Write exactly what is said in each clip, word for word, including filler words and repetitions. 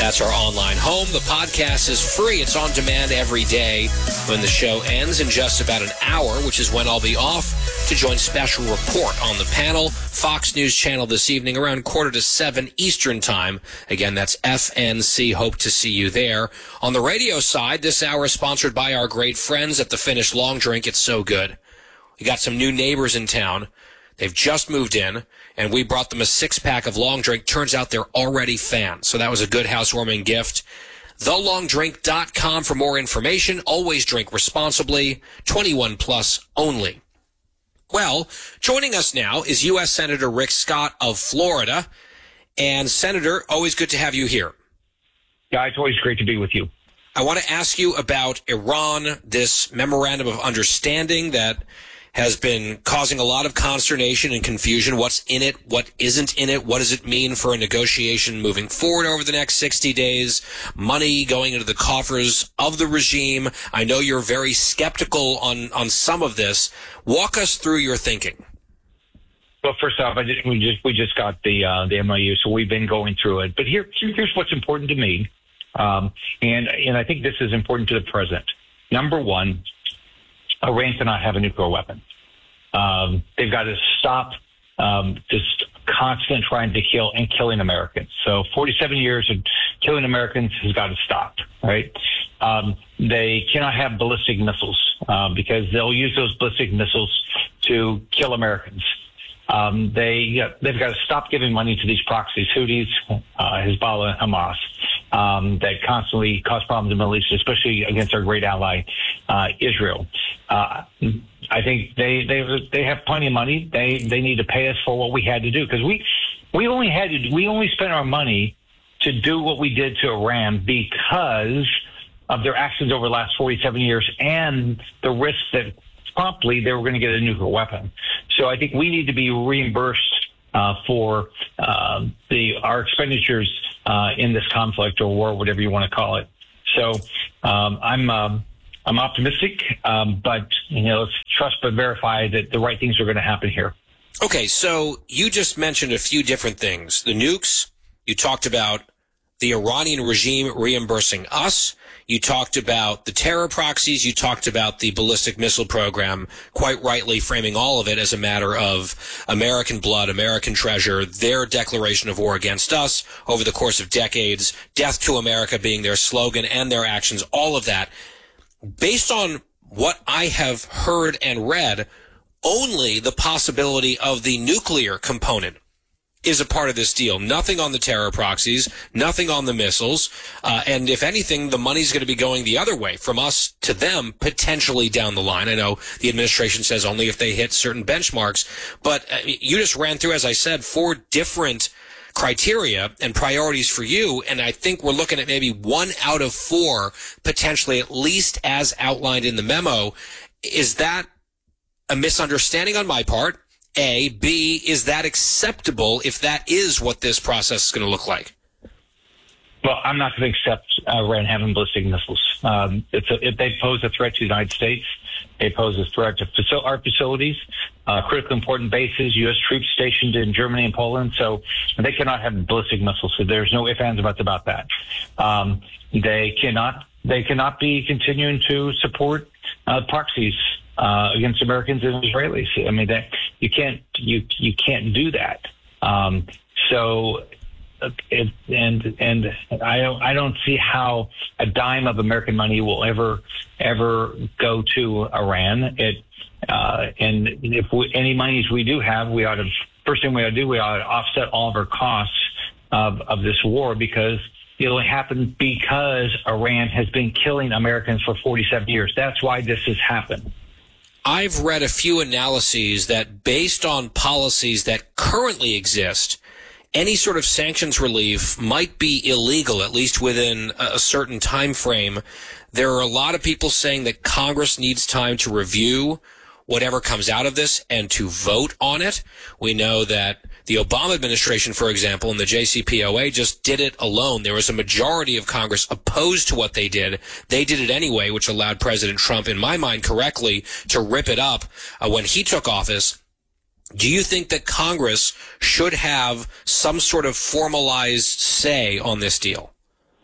That's our online home. The podcast is free. It's on demand every day. When the show ends in just about an hour, which is when I'll be off to join Special Report on the panel, Fox News Channel this evening around quarter to seven Eastern Time. Again, that's F N C. Hope to see you there. On the radio side, this hour is sponsored by our great friends at the Finnish Long Drink. It's so good. We got some new neighbors in town. They've just moved in, and we brought them a six-pack of Long Drink. Turns out they're already fans, so that was a good housewarming gift. the long drink dot com for more information. Always drink responsibly. twenty-one plus only. Well, joining us now is U S Senator Rick Scott of Florida. And, Senator, always good to have you here. Yeah, it's always great to be with you. I want to ask you about Iran, this memorandum of understanding that has been causing a lot of consternation and confusion. What's in it? What isn't in it? What does it mean for a negotiation moving forward over the next sixty days? Money going into the coffers of the regime. I know you're very skeptical on, on some of this. Walk us through your thinking. Well, first off, I just, we just we just got the uh, the M O U, so we've been going through it. But here here's what's important to me, um, and and I think this is important to the president. Number one, Iran cannot have a nuclear weapon. Um, they've got to stop um, just constant trying to kill and killing Americans. So forty-seven years of killing Americans has got to stop, right? Um, they cannot have ballistic missiles uh, because they'll use those ballistic missiles to kill Americans. Um, they, uh, they've got to stop giving money to these proxies, Houthis, uh, Hezbollah, Hamas, um, that constantly cause problems in the Middle East, especially against our great ally, uh, Israel. Uh, I think they, they, they have plenty of money. They, they need to pay us for what we had to do, because we, we only had to, we only spent our money to do what we did to Iran because of their actions over the last forty-seven years and the risk that promptly they were going to get a nuclear weapon. So I think we need to be reimbursed uh, for uh, the our expenditures uh, in this conflict or war, whatever you want to call it. So um, I'm um, I'm optimistic, um, but you know, let's trust but verify that the right things are going to happen here. Okay, so you just mentioned a few different things. The nukes, you talked about the Iranian regime reimbursing us. You talked about the terror proxies. You talked about the ballistic missile program, quite rightly framing all of it as a matter of American blood, American treasure, their declaration of war against us over the course of decades, death to America being their slogan and their actions, all of that. Based on what I have heard and read, only the possibility of the nuclear component is a part of this deal. Nothing on the terror proxies, nothing on the missiles. Uh, and if anything, the money's going to be going the other way from us to them potentially down the line. I know the administration says only if they hit certain benchmarks, but uh, you just ran through, as I said, four different criteria and priorities for you. And I think we're looking at maybe one out of four, potentially at least as outlined in the memo. Is that a misunderstanding on my part? A. B, is that acceptable if that is what this process is going to look like? Well, I'm not going to accept uh, Iran having ballistic missiles. Um, it's a, if they pose a threat to the United States, they pose a threat to facil- our facilities, uh, critically important bases, U S troops stationed in Germany and Poland. So they cannot have ballistic missiles. So there's no ifs, ands, or buts about that. Um, they cannot. They cannot be continuing to support uh, proxies uh, against Americans and Israelis. I mean, that you can't. You you can't do that. Um, so. It, and and I don't I don't see how a dime of American money will ever ever go to Iran. It uh, and if we, any monies we do have, we ought to first thing we ought to do we ought to offset all of our costs of of this war, because it'll happen because Iran has been killing Americans for forty-seven years. That's why this has happened. I've read a few analyses that, based on policies that currently exist, any sort of sanctions relief might be illegal, at least within a certain time frame. There are a lot of people saying that Congress needs time to review whatever comes out of this and to vote on it. We know that the Obama administration, for example, and the J C P O A just did it alone. There was a majority of Congress opposed to what they did. They did it anyway, which allowed President Trump, in my mind correctly, to rip it up uh, when he took office. Do you think that Congress should have some sort of formalized say on this deal?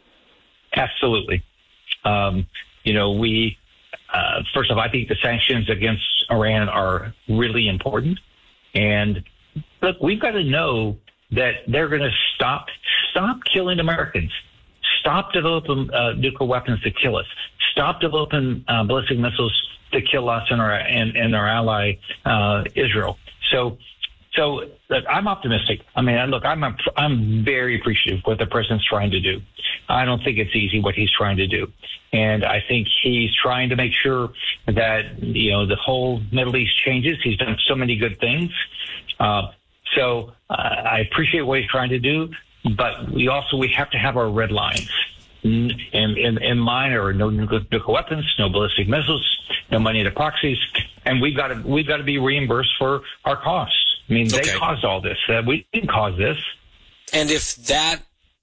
Absolutely. Um, you know, we, uh, first off, I think the sanctions against Iran are really important. And look, we've got to know that they're going to stop, stop killing Americans, stop developing uh, nuclear weapons to kill us, stop developing uh, ballistic missiles to kill us and our and, and our ally uh, Israel. So, so look, I'm optimistic. I mean, look, I'm I'm very appreciative of what the president's trying to do. I don't think it's easy what he's trying to do, and I think he's trying to make sure that you know the whole Middle East changes. He's done so many good things, uh, so uh, I appreciate what he's trying to do. But we also we have to have our red lines. And in, in mine are no nuclear weapons, no ballistic missiles, no money to proxies, and we've got to we've got to be reimbursed for our costs. I mean, they okay. caused all this. Uh, we didn't cause this. And if that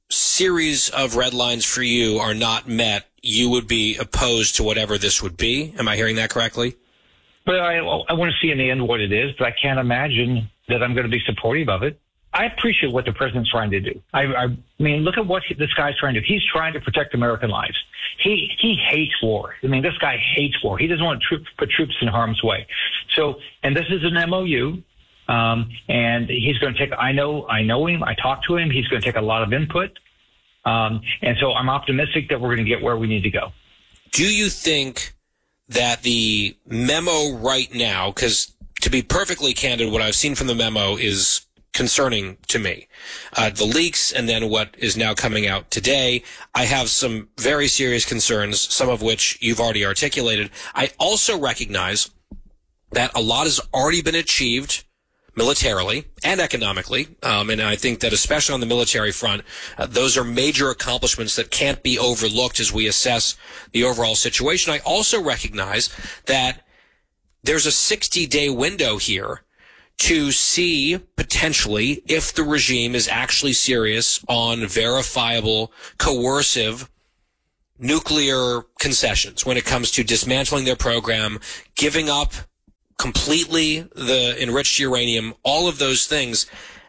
series of red lines for you are not met, you would be opposed to whatever this would be. Am I hearing that correctly? But I, I want to see in the end what it is, but I can't imagine that I'm going to be supportive of it. I appreciate what the president's trying to do. I, I mean, look at what he, this guy's trying to do. He's trying to protect American lives. He he hates war. I mean, this guy hates war. He doesn't want to troop, put troops in harm's way. So, and this is an M O U, um, and he's going to take. I know, I know him. I talked to him. He's going to take a lot of input, um, and so I'm optimistic that we're going to get where we need to go. Do you think that the memo right now, because to be perfectly candid, what I've seen from the memo is concerning to me. Uh, the leaks and then what is now coming out today, I have some very serious concerns, some of which you've already articulated. I also recognize that a lot has already been achieved militarily and economically, um, and I think that especially on the military front, uh, those are major accomplishments that can't be overlooked as we assess the overall situation. I also recognize that there's a sixty-day window here to see potentially if the regime is actually serious on verifiable, coercive nuclear concessions when it comes to dismantling their program, giving up completely the enriched uranium, all of those things.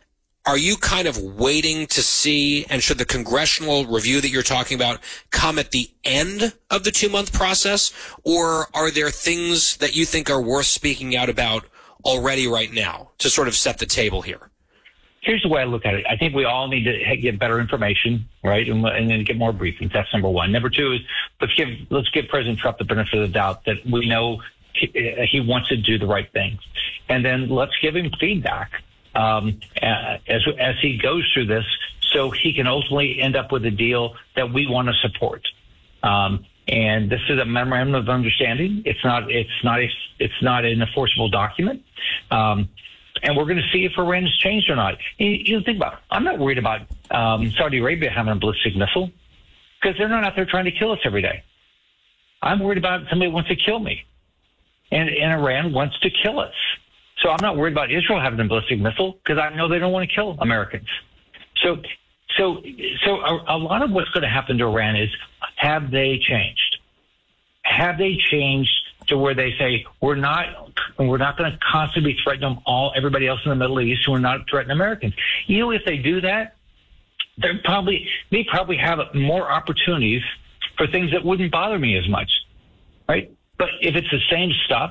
Are you kind of waiting to see, and should the congressional review that you're talking about come at the end of the two-month process, or are there things that you think are worth speaking out about already right now to sort of set the table here? Here's the way I look at it. I think we all need to get better information, right, and, and then get more briefings. That's number one. Number two is let's give let's give President Trump the benefit of the doubt that we know he, he wants to do the right thing, and then let's give him feedback um, as as he goes through this, so he can ultimately end up with a deal that we want to support. Um, And this is a memorandum of understanding. It's not. It's not. A, it's not an enforceable document. Um, and we're going to see if Iran's changed or not. You, you think about it. I'm not worried about um, Saudi Arabia having a ballistic missile because they're not out there trying to kill us every day. I'm worried about somebody who wants to kill me, and, and Iran wants to kill us. So I'm not worried about Israel having a ballistic missile because I know they don't want to kill Americans. So. So, so a, a lot of what's going to happen to Iran is, have they changed? Have they changed to where they say we're not, we're not going to constantly threaten them all, everybody else in the Middle East, and we're not threatening Americans? You know, if they do that, they probably they probably have more opportunities for things that wouldn't bother me as much, right? But if it's the same stuff,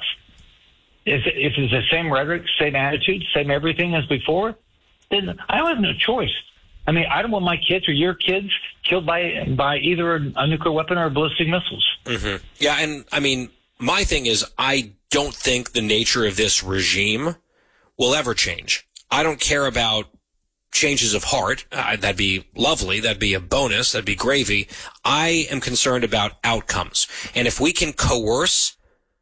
if, if it's the same rhetoric, same attitude, same everything as before, then I don't have no choice. I mean, I don't want my kids or your kids killed by by either a nuclear weapon or ballistic missiles. Mm-hmm. Yeah, and I mean, my thing is, I don't think the nature of this regime will ever change. I don't care about changes of heart. Uh, that'd be lovely. That'd be a bonus. That'd be gravy. I am concerned about outcomes. And if we can coerce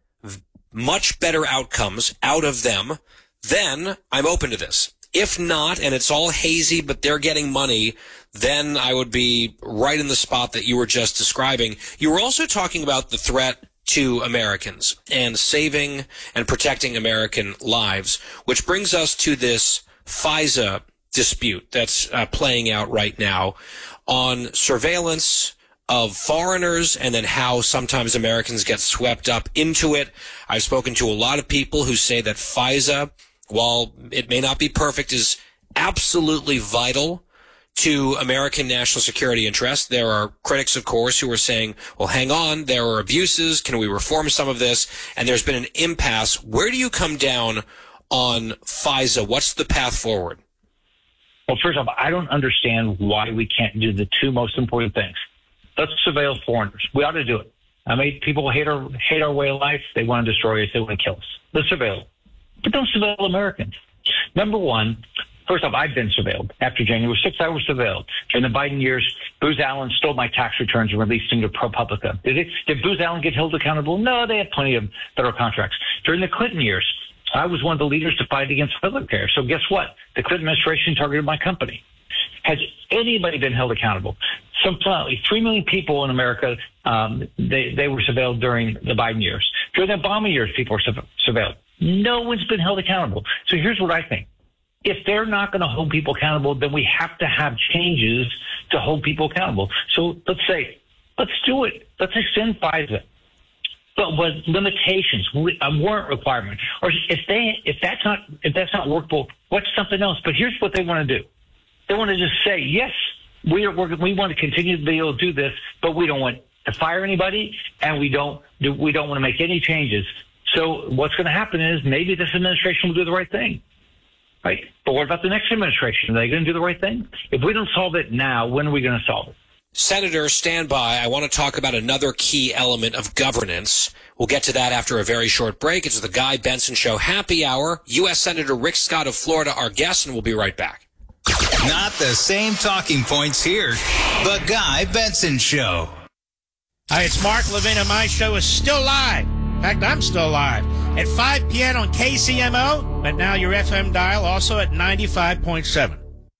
much better outcomes out of them, then I'm open to this. If not, and it's all hazy, but they're getting money, then I would be right in the spot that you were just describing. You were also talking about the threat to Americans and saving and protecting American lives, which brings us to this FISA dispute that's uh, playing out right now on surveillance of foreigners and then how sometimes Americans get swept up into it. I've spoken to a lot of people who say that FISA, while it may not be perfect, is absolutely vital to American national security interests. There are critics, of course, who are saying, well, hang on, there are abuses. Can we reform some of this? And there's been an impasse. Where do you come down on FISA? What's the path forward? Well, first off, I don't understand why we can't do the two most important things. Let's surveil foreigners. We ought to do it. I mean, people hate our hate our way of life. They want to destroy us. They want to kill us. Let's surveil. But don't surveil Americans. Number one, first off, I've been surveilled. After January sixth, I was surveilled. During the Biden years, Booz Allen stole my tax returns and released them to ProPublica. Did it? Did Booz Allen get held accountable? No, they had plenty of federal contracts. During the Clinton years, I was one of the leaders to fight against Obamacare. So guess what? The Clinton administration targeted my company. Has anybody been held accountable? Some three million people in America, um, they, they were surveilled during the Biden years. During the Obama years, people were surveilled. No one's been held accountable. So here's what I think. If they're not going to hold people accountable, then we have to have changes to hold people accountable. So let's say, let's do it. Let's extend FISA. But with limitations, a warrant requirement, or if they, if that's not, if that's not workable, what's something else? But here's what they want to do. They want to just say, yes, we are working, we want to continue to be able to do this, but we don't want to fire anybody, and we don't, we don't want to make any changes. So what's going to happen is maybe this administration will do the right thing, right? But what about the next administration? Are they going to do the right thing? If we don't solve it now, when are we going to solve it? Senator, stand by. I want to talk about another key element of governance. We'll get to that after a very short break. It's the Guy Benson Show Happy Hour. U S Senator Rick Scott of Florida, our guest, and we'll be right back. Not the same talking points here. The Guy Benson Show. Hi, it's Mark Levin, and my show is still live. In fact, I'm still live at five p.m. on K C M O, but now your F M dial also at ninety-five point seven.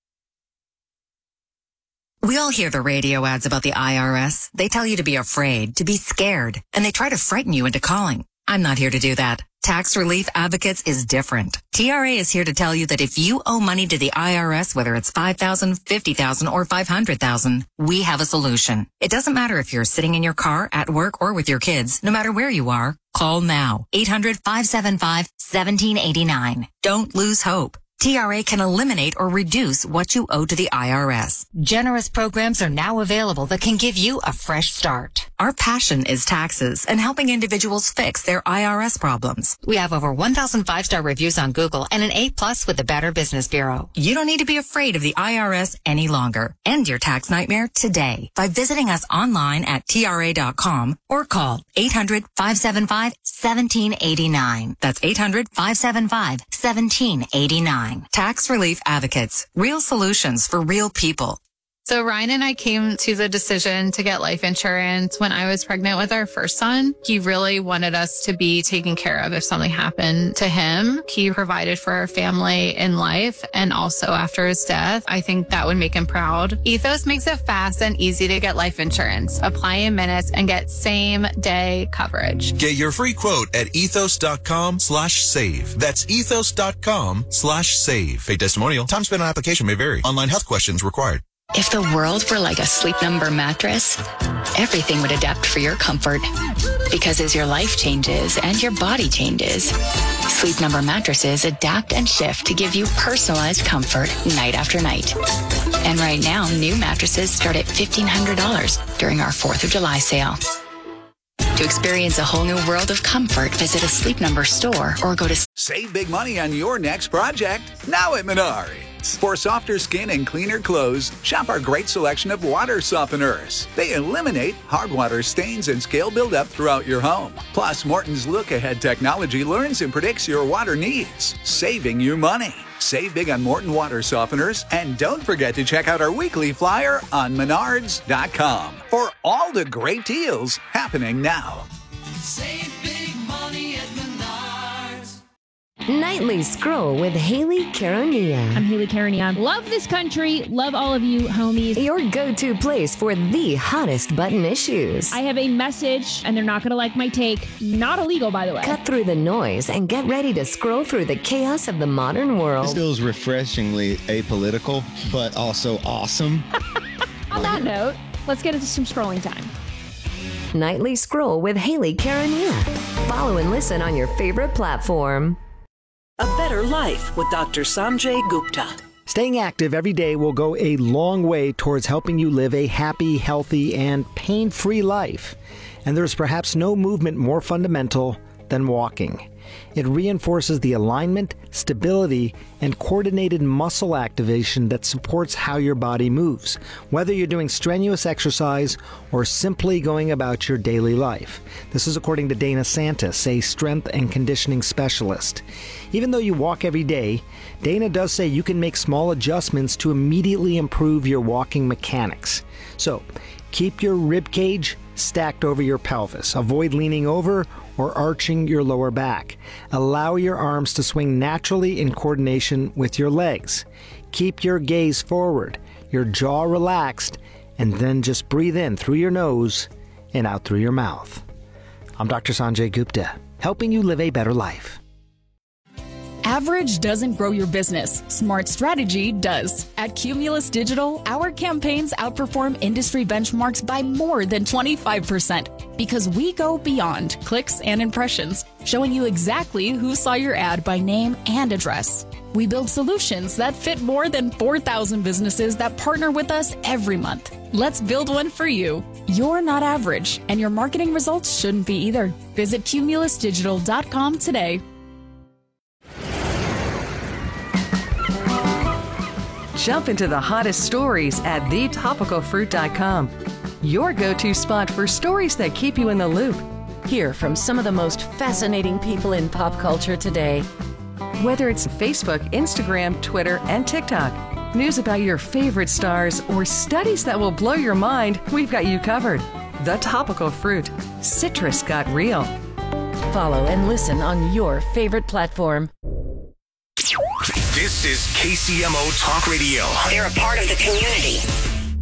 We all hear the radio ads about the I R S. They tell you to be afraid, to be scared, and they try to frighten you into calling. I'm not here to do that. Tax Relief Advocates is different. T R A is here to tell you that if you owe money to the I R S, whether it's five thousand dollars, fifty thousand dollars, or five hundred thousand dollars, we have a solution. It doesn't matter if you're sitting in your car, at work, or with your kids. No matter where you are, call now. eight hundred, five seven five, one seven eight nine. Don't lose hope. T R A can eliminate or reduce what you owe to the I R S. Generous programs are now available that can give you a fresh start. Our passion is taxes and helping individuals fix their I R S problems. We have over one thousand five-star reviews on Google and an A plus with the Better Business Bureau. You don't need to be afraid of the I R S any longer. End your tax nightmare today by visiting us online at T R A dot com or call eight hundred, five seven five, one seven eight nine. That's eight hundred, five seven five, one seven eight nine. Tax Relief Advocates. Real solutions for real people. So Ryan and I came to the decision to get life insurance when I was pregnant with our first son. He really wanted us to be taken care of if something happened to him. He provided for our family in life and also after his death. I think that would make him proud. Ethos makes it fast and easy to get life insurance. Apply in minutes and get same day coverage. Get your free quote at ethos.com slash save. That's ethos.com slash save. Pay testimonial. Time spent on application may vary. Online health questions required. If the world were like a Sleep Number mattress, everything would adapt for your comfort. Because as your life changes and your body changes, Sleep Number mattresses adapt and shift to give you personalized comfort night after night. And right now, new mattresses start at fifteen hundred dollars during our fourth of July sale. To experience a whole new world of comfort, visit a Sleep Number store or go to... Save big money on your next project, now at Menards. For softer skin and cleaner clothes, shop our great selection of water softeners. They eliminate hard water stains and scale buildup throughout your home. Plus, Morton's look-ahead technology learns and predicts your water needs, saving you money. Save big on Morton water softeners, and don't forget to check out our weekly flyer on menards dot com for all the great deals happening now. Save big money at Menards. Nightly Scroll with Haley Karania. I'm Haley Karania. Love this country. Love all of you, homies. Your go-to place for the hottest button issues. I have a message, and they're not going to like my take. Not illegal, by the way. Cut through the noise and get ready to scroll through the chaos of the modern world. This feels refreshingly apolitical, but also awesome. On that note, let's get into some scrolling time. Nightly Scroll with Haley Karania. Follow and listen on your favorite platform. A Better Life with Doctor Sanjay Gupta. Staying active every day will go a long way towards helping you live a happy, healthy, and pain-free life. And there's perhaps no movement more fundamental than walking. It reinforces the alignment, stability, and coordinated muscle activation that supports how your body moves, whether you're doing strenuous exercise or simply going about your daily life. This is according to Dana Santis, a strength and conditioning specialist. Even though you walk every day, Dana does say you can make small adjustments to immediately improve your walking mechanics. So, keep your rib cage stacked over your pelvis. Avoid leaning over or arching your lower back. Allow your arms to swing naturally in coordination with your legs. Keep your gaze forward, your jaw relaxed, and then just breathe in through your nose and out through your mouth. I'm Doctor Sanjay Gupta, helping you live a better life. Average doesn't grow your business. Smart strategy does. At Cumulus Digital, our campaigns outperform industry benchmarks by more than twenty-five percent because we go beyond clicks and impressions, showing you exactly who saw your ad by name and address. We build solutions that fit more than four thousand businesses that partner with us every month. Let's build one for you. You're not average, and your marketing results shouldn't be either. Visit cumulus digital dot com today. Jump into the hottest stories at the topical fruit dot com. Your go-to spot for stories that keep you in the loop. Hear from some of the most fascinating people in pop culture today. Whether it's Facebook, Instagram, Twitter, and TikTok, news about your favorite stars, or studies that will blow your mind, we've got you covered. The Topical Fruit. Citrus got real. Follow and listen on your favorite platform. This is K C M O Talk Radio. They're a part of the community.